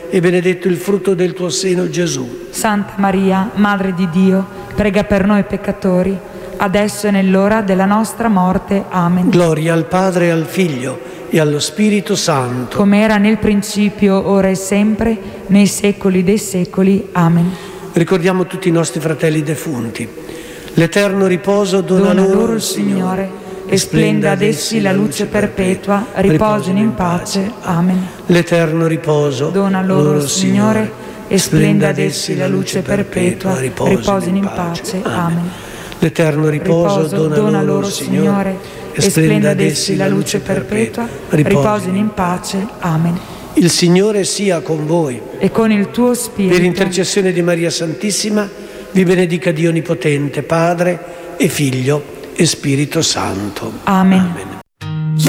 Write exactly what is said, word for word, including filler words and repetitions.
e benedetto il frutto del tuo seno, Gesù. Santa Maria, Madre di Dio, prega per noi peccatori, adesso e nell'ora della nostra morte. Amen. Gloria al Padre, e al Figlio e allo Spirito Santo. Come era nel principio, ora e sempre, nei secoli dei secoli. Amen. Ricordiamo tutti i nostri fratelli defunti. L'eterno riposo dona, Dona loro loro il Signore, e splenda ad essi la luce perpetua. Riposino in pace. Amen. L'eterno riposo Dona loro il Signore, e splenda ad essi la luce perpetua. Riposino in pace. Amen. L'eterno riposo dona loro il Signore, e splenda ad essi la luce perpetua. Riposino in pace. Amen. Il Signore sia con voi. E con il tuo spirito. Per intercessione di Maria Santissima, vi benedica Dio Onnipotente, Padre e Figlio e Spirito Santo. Amen. Amen.